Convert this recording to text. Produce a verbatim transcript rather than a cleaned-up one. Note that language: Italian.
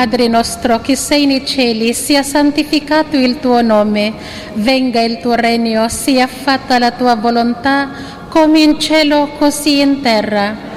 Padre nostro che sei nei cieli, sia santificato il tuo nome, venga il tuo regno, sia fatta la tua volontà, come in cielo così in terra.